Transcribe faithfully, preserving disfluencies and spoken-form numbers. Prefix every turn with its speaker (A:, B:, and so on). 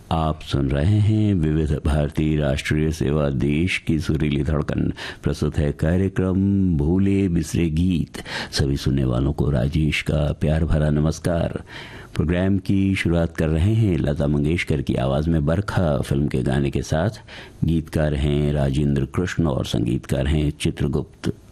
A: आप सुन रहे हैं विविध भारती राष्ट्रीय सेवा, देश की सुरीली धड़कन। प्रस्तुत है कार्यक्रम भूले बिसरे गीत। सभी सुनने वालों को राजेश का प्यार भरा नमस्कार। प्रोग्राम की शुरुआत कर रहे हैं लता मंगेशकर की आवाज़ में बरखा फिल्म के गाने के साथ। गीतकार हैं राजेंद्र कृष्ण और संगीतकार हैं चित्रगुप्त।